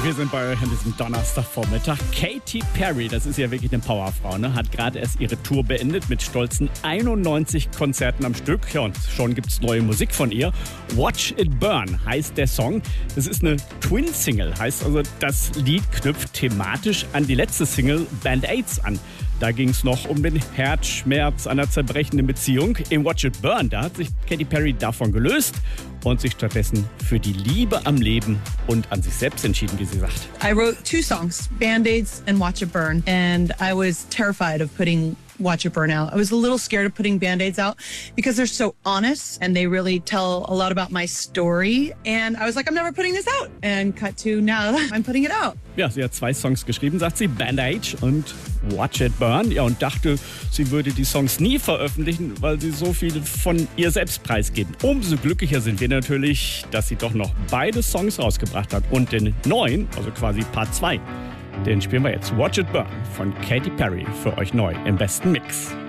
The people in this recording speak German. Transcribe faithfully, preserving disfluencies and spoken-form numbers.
Wir sind bei euch an diesem Donnerstagvormittag. Katy Perry, das ist ja wirklich eine Powerfrau, ne? Hat gerade erst ihre Tour beendet mit stolzen einundneunzig Konzerten am Stück. Ja, und schon gibt's neue Musik von ihr. Watch It Burn heißt der Song. Das ist eine Twin-Single, heißt also, das Lied knüpft thematisch an die letzte Single Band-Aids an. Da ging es noch um den Herzschmerz einer zerbrechenden Beziehung. Im Watch It Burn, da hat sich Katy Perry davon gelöst und sich stattdessen für die Liebe am Leben und an sich selbst entschieden, wie sie sagt. I wrote two songs, Band-Aids and Watch It Burn, and I was terrified of putting Watch It Burn out. I was a little scared of putting Band-Aids out because they're so honest and they really tell a lot about my story. And I was like, I'm never putting this out. And cut to now, I'm putting it out. Ja, sie hat zwei Songs geschrieben, sagt sie, Band-Aid und Watch It Burn. Ja, und dachte, sie würde die Songs nie veröffentlichen, weil sie so viel von ihr selbst preisgeben. Umso glücklicher sind wir natürlich, dass sie doch noch beide Songs rausgebracht hat. Und den neuen, also quasi Part zwei, den spielen wir jetzt. Watch It Burn von Katy Perry für euch neu im besten Mix.